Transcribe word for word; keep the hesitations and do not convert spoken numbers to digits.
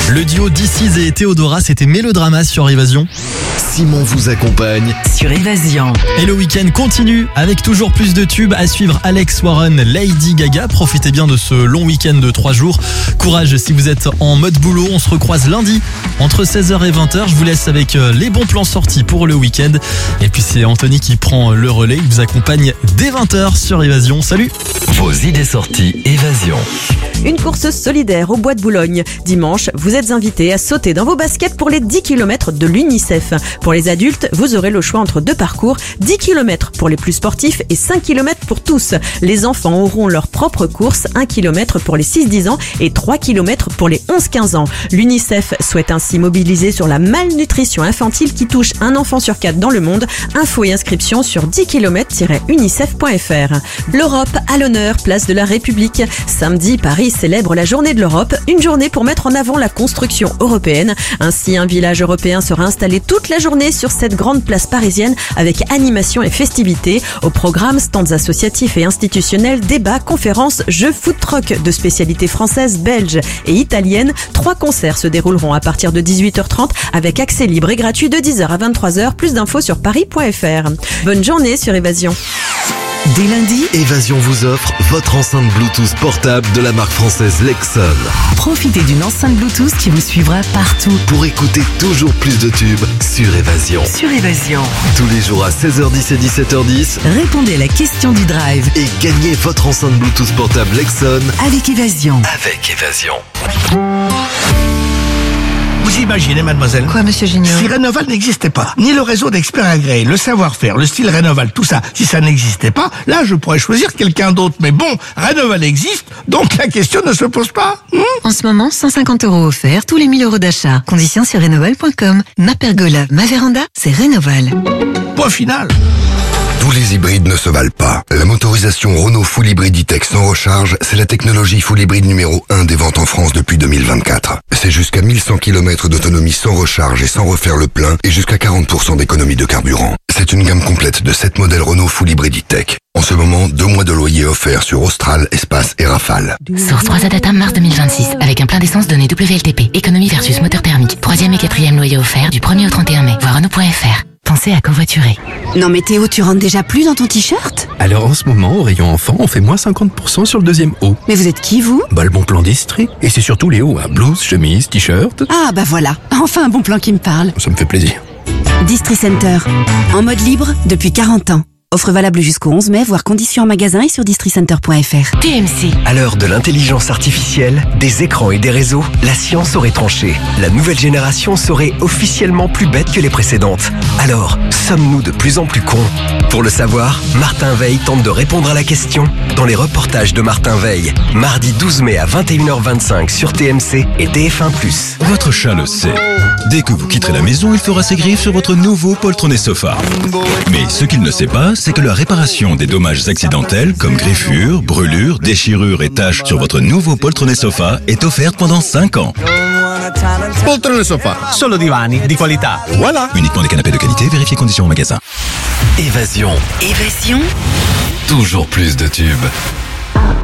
Le duo D C et Théodora, c'était Mélodrama sur Évasion. Simon vous accompagne sur Évasion. Et le week-end continue avec toujours plus de tubes à suivre. Alex Warren, Lady Gaga. Profitez bien de ce long week-end de trois jours. Courage si vous êtes en mode boulot. On se recroise lundi entre seize heures et vingt heures. Je vous laisse avec les bons plans sortis pour le week-end. Et puis c'est Anthony qui prend le relais. Il vous accompagne dès vingt heures sur Évasion. Salut. vos idées sorties Évasion. Une course solidaire au Bois de Boulogne. Dimanche, vous êtes invités à sauter dans vos baskets pour les dix kilomètres de l'UNICEF. Pour les adultes, vous aurez le choix entre deux parcours, dix kilomètres pour les plus sportifs et cinq kilomètres pour tous. Les enfants auront leur propre course, un kilomètre pour les six dix ans et trois kilomètres pour les onze quinze ans. L'UNICEF souhaite ainsi mobiliser sur la malnutrition infantile qui touche un enfant sur quatre dans le monde. Infos et inscriptions sur dix kilomètres tiret unicef point f r. L'Europe à l'honneur, place de la République. Samedi, Paris célèbre la journée de l'Europe, une journée pour mettre en avant la construction européenne. Ainsi, un village européen sera installé toute la journée sur cette grande place parisienne avec animation et festivités. Au programme, stands associatifs et institutionnels, débats, conférences, jeux, food truck de spécialités françaises, belges et italiennes. Trois concerts se dérouleront à partir de dix-huit heures trente avec accès libre et gratuit de dix heures à vingt-trois heures. Plus d'infos sur paris point f r. Bonne journée sur Évasion. Dès lundi, Évasion vous offre votre enceinte Bluetooth portable de la marque française Lexon. profitez d'une enceinte Bluetooth qui vous suivra partout. Pour écouter toujours plus de tubes sur Évasion. Sur Évasion. Tous les jours à seize heures dix et dix-sept heures dix. Répondez à la question du drive Et gagnez votre enceinte Bluetooth portable Lexon avec Évasion. avec Évasion. Vous imaginez, mademoiselle, Quoi, monsieur Gignot? si Rénoval n'existait pas, ni le réseau d'experts agréés, le savoir-faire, le style Rénoval, tout ça, si ça n'existait pas, là, je pourrais choisir quelqu'un d'autre. Mais bon, Rénoval existe, donc la question ne se pose pas. Hmm En ce moment, cent cinquante euros offerts tous les mille euros d'achat. Conditions sur rénoval point com. Ma pergola, ma véranda, c'est Rénoval. Point final. Tous les hybrides ne se valent pas. La motorisation Renault Full Hybrid E-Tech sans recharge, c'est la technologie Full Hybrid numéro un des ventes en France depuis deux mille vingt-quatre. C'est jusqu'à mille cent kilomètres d'autonomie sans recharge et sans refaire le plein et jusqu'à quarante pour cent d'économie de carburant. C'est une gamme complète de sept modèles Renault Full Hybrid E-Tech. En ce moment, deux mois de loyer offerts sur Austral, Espace et Rafale. Source trois A Data mars deux mille vingt-six. Avec un plein d'essence donné W L T P. Économie versus moteur thermique. Troisième et quatrième loyer offert du premier au trente et un mai. Voir Renault point f r. Pensez à covoiturer. Non mais Théo, tu rentres déjà plus dans ton t-shirt? Alors en ce moment, au rayon enfant, on fait moins cinquante pour cent sur le deuxième haut. Mais vous êtes qui, vous? Bah le bon plan d'Estrie. Et c'est surtout les hauts, hein. Blouse, chemise, t-shirt. Ah bah voilà, enfin un bon plan qui me parle. Ça me fait plaisir. Distri Center, en mode libre depuis quarante ans. Offre valable jusqu'au onze mai, voire conditions en magasin et sur districenter point f r. T M C. À l'heure de l'intelligence artificielle, des écrans et des réseaux, la science aurait tranché. La nouvelle génération serait officiellement plus bête que les précédentes. Alors, sommes-nous de plus en plus cons? Pour le savoir, Martin Veil tente de répondre à la question dans les reportages de Martin Veil. Mardi douze mai à vingt et une heures vingt-cinq sur T M C et T F un plus. Votre chat le sait. Dès que vous quitterez la maison, il fera ses griffes sur votre nouveau poltronné sofa. Mais ce qu'il ne sait pas, c'est que la réparation des dommages accidentels comme griffures, brûlures, déchirures et taches sur votre nouveau poltronné sofa est offerte pendant cinq ans. Poltrone sofa, solo divani di qualità. Voilà. Uniquement des canapés de qualité, vérifiez conditions au magasin. Évasion. Évasion. Toujours plus de tubes.